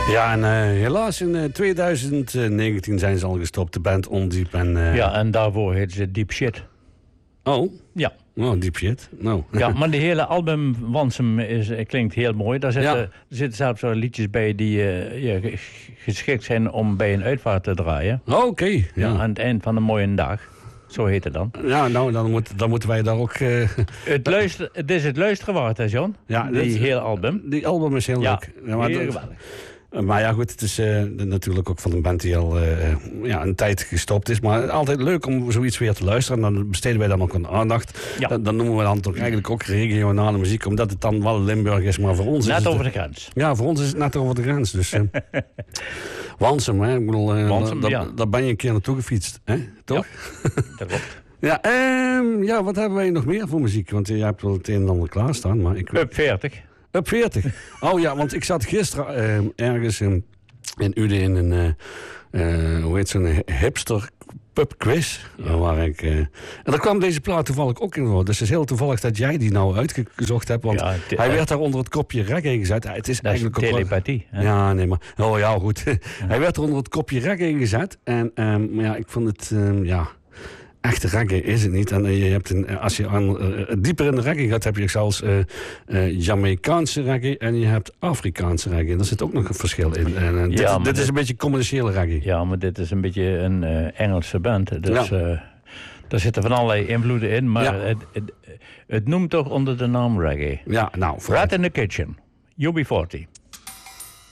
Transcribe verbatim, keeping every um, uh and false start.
Ja, en uh, helaas in uh, twintig negentien zijn ze al gestopt, de band Ondiep. En, uh... Ja, en daarvoor heet ze Deep Shit. Oh? Ja. Oh, Deep Shit. No. Ja, maar de hele album Wansum is, klinkt heel mooi. Daar zitten, ja. er zitten zelfs zo liedjes bij die uh, ja, geschikt zijn om bij een uitvaart te draaien. Oké. Okay, ja. Ja, aan het eind van een mooie dag. Zo heet het dan. Ja, nou, dan, moet, dan moeten wij daar ook... Uh... Het, luister, het is het luisteren waard, hè, John? Ja, die dat, hele album. Die album is heel ja, leuk. Ja, maar heel dat, geweldig. Maar ja, goed, het is uh, natuurlijk ook van een band die al uh, ja, een tijd gestopt is. Maar altijd leuk om zoiets weer te luisteren. En dan besteden wij dan ook een aandacht. Ja. Dan, dan noemen we dan toch eigenlijk ook regionale muziek. Omdat het dan wel Limburg is, maar voor ons net is het... Net over de grens. Ja, voor ons is het net over de grens. Dus, uh, Wansum, hè. Ik bedoel, uh, Wansum, da, ja. daar ben je een keer naartoe gefietst, hè? Toch? Ja, dat klopt. Ja, um, ja, wat hebben wij nog meer voor muziek? Want je hebt wel het een en ander klaarstaan. Maar ik... Up veertig. Up veertig. Oh ja, want ik zat gisteren uh, ergens in, in Uden in een, uh, uh, hoe heet zo'n hipster pub quiz. Ja. Waar ik, uh, en daar kwam deze plaat toevallig ook in voor. Dus het is heel toevallig dat jij die nou uitgezocht hebt. Want ja, te, hij werd daar onder het kopje reggae gezet. Het is dat eigenlijk is telepathie. Ook, ja, nee, maar... Oh ja, goed. Ja. Hij werd er onder het kopje reggae gezet. En um, maar ja, ik vond het... Um, ja... Echte reggae is het niet. En je hebt een, als je aan, uh, dieper in de reggae gaat, heb je zelfs uh, uh, Jamaicaanse reggae en je hebt Afrikaanse reggae. Daar zit ook nog een verschil in. En, uh, ja, dit dit dit, is een beetje commerciële reggae. Ja, maar dit is een beetje een uh, Engelse band. Dus ja. uh, daar zitten van allerlei invloeden in. Maar ja. het, het, het noemt toch onder de naam reggae. Ja, nou. Rat in the Kitchen, U B forty.